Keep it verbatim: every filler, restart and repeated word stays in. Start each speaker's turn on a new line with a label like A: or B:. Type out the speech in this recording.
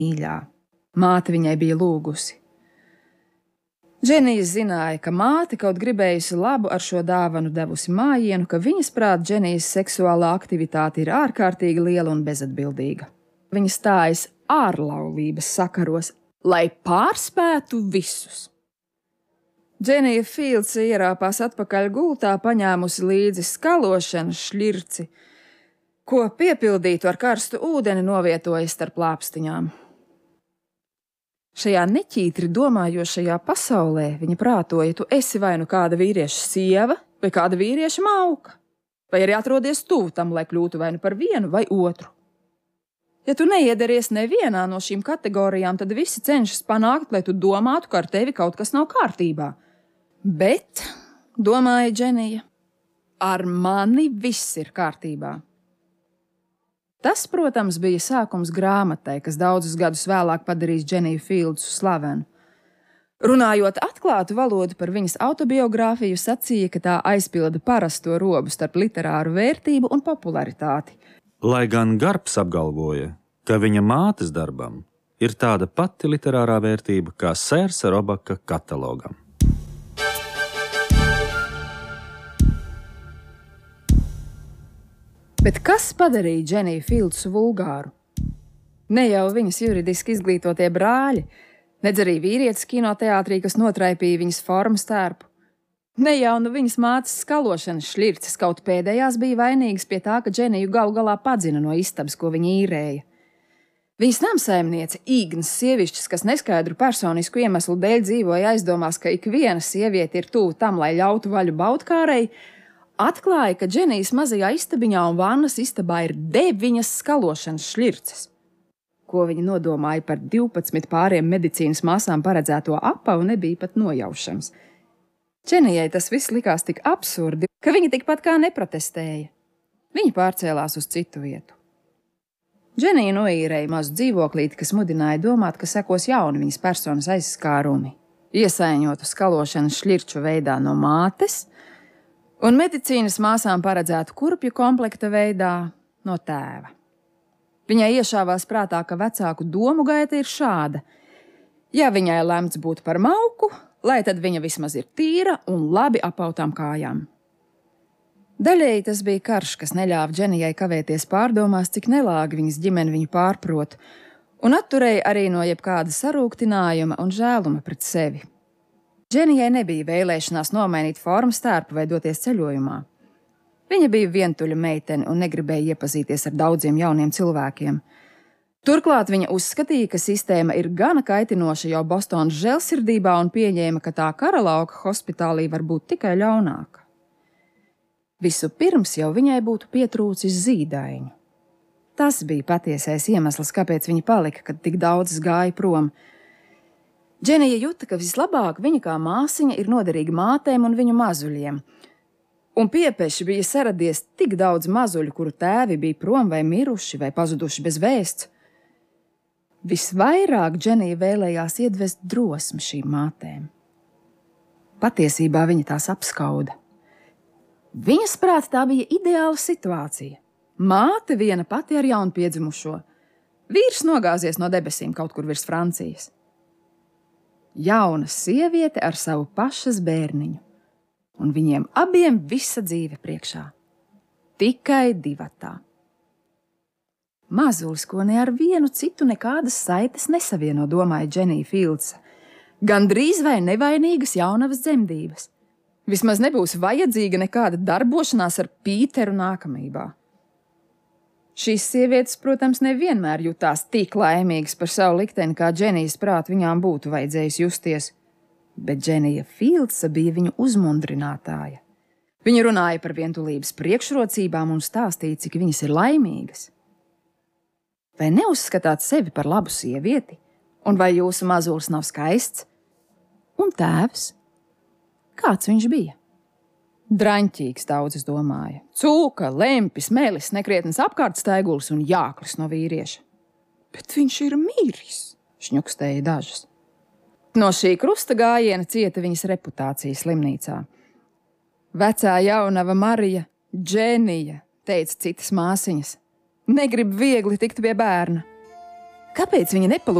A: mīļā. Māte viņai bija lūgusi. Dženija zināja, ka māte kaut gribējusi labu ar šo dāvanu devusi mājienu, ka viņas prāt Dženijas seksuālā aktivitāte ir ārkārtīgi liela un bezatbildīga. Viņa stājas ārlaulības sakaros, lai pārspētu visus. Dženija Fīlds ierāpās atpakaļ gultā, paņēmusi līdzi skalošanas šļirci, ko piepildītu ar karstu ūdeni novietoja starp lāpstiņām. Šajā neķītri domājošajā pasaulē viņa prātoja, tu esi vai nu kāda vīrieša sieva, vai kāda vīrieša mauka, vai arī atrodies tuvu tam, lai kļūtu vai nu par vienu vai otru. Ja tu neiedaries nevienā no šīm kategorijām, tad visi cenšas panākt, lai tu domātu, ka ar tevi kaut kas nav kārtībā. Bet, domāja Dženija, ar mani viss ir kārtībā. Tas, protams, bija sākums grāmatai, kas daudzus gadus vēlāk padarīs Dženiju Fīldsu slavenu. Runājot atklātu valodu par viņas autobiogrāfiju, sacīja, ka tā aizpilda parasto robu starp literāru vērtību un popularitāti.
B: Lai gan Garbs apgalvoja, ka viņa mātes darbam ir tāda pati literārā vērtība kā Sērsa Robaka katalogam.
A: Bet kas padarīja Dženiju Fīldsu vulgāru? Ne jau viņas juridiski izglītotie brāļi, nedz arī vīrietis kinoteātrī, kas notraipīja viņas formas tērpu. Ne jau nu viņas mātes skalošanas šļirces, kaut pēdējās bija vainīgas pie tā, ka Dženiju galu galā padzina no istabas, ko viņa īrēja. Viņas namsaimniece, īgnas sievišķis, kas neskaidru personisku iemeslu dēļ dzīvoja aizdomās, ka ik viena sieviete ir tuvu tam, lai ļautu vaļu baudkārei, atklāja, ka Dženijas mazajā istabiņā un vannas istabā ir deviņas skalošanas šļirces. Ko viņa nodomāja par divpadsmit pāriem medicīnas māsām paredzēto apavu, nebija pat nojaušams. Dženijai tas viss likās tik absurdi, ka viņa tikpat kā neprotestēja. Viņa pārcēlās uz citu vietu. Dženija noīrēja mazu dzīvoklīti, kas mudināja domāt, ka sekos jauni viņas personas aizskārumi, iesaiņotu skalošanas šļirču veidā no mātes un medicīnas māsām paredzētu kurpju komplekta veidā no tēva. Viņai iešāvās prātā, ka vecāku domu gaita ir šāda. Ja viņai lemts būt par mauku, lai tad viņa vismaz ir tīra un labi apautām kājām. Daļēji tas bija karš, kas neļāva Dženijai kavēties pārdomās, cik nelāgi viņas ģimene viņu pārprot, un atturēja arī no jebkāda sarūktinājuma un žēluma pret sevi. Dženijai nebija vēlēšanās nomainīt formas tērpu vai doties ceļojumā. Viņa bija vientuļa meitene un negribēja iepazīties ar daudziem jauniem cilvēkiem. Turklāt viņa uzskatīja, ka sistēma ir gana kaitinoša jau Bostonas žēlsirdībā un pieņēma, ka tā karalauka hospitālī var būt tikai ļaunāka. Visu pirms jau viņai būtu pietrūcis zīdaiņu. Tas bija patiesais iemesls, kāpēc viņa palika, kad tik daudzas gāja prom. Dženija juta, ka vislabāk viņa kā māsiņa ir noderīga mātēm un viņu mazuļiem, un piepeši bija saradies tik daudz mazuļu, kuru tēvi bija prom vai miruši vai pazuduši bez vēsts. Visvairāk Dženija vēlējās iedvest drosmi šīm mātēm. Patiesībā viņa tās apskauda. Viņas prāt tā bija ideāla situācija. Māte viena pati ar jaunpiedzimušo. Vīrs nogāzies no debesīm kaut kur virs Francijas. Jauna sieviete ar savu pašas bērniņu, un viņiem abiem visa dzīve priekšā. Tikai divatā. Mazulis, ko ne ar vienu citu nekādas saites nesavieno, domāja Dženija Fīldsa. Gandrīz vai nevainīgas jaunavas dzemdības. Vismaz nebūs vajadzīga nekāda darbošanās ar Pīteru nākamībā. Šīs sievietes, protams, nevienmēr jutās tik laimīgas par savu likteni, kā Dženijas prāt viņām būtu vajadzējis justies, bet Dženija Fīldsa bija viņu uzmundrinātāja. Viņa runāja par vientulības priekšrocībām un stāstīja, cik viņas ir laimīgas. Vai neuzskatāt sevi par labu sievieti? Un vai jūsu mazulis nav skaists? Un tēvs? Kāds viņš bija? Draņķīgs, daudzas domāja. Cūka, lempis, melis, nekrietnes apkārtstaigulis un jāklis no vīrieša. Bet viņš ir miris, šņukstēja dažas. No šī krusta gājiena cieta viņas reputācija slimnīcā. Vecā jaunava Marija, Dženija, teica citas māsiņas, negrib viegli tikt pie bērna. Kāpēc viņa nepalūdza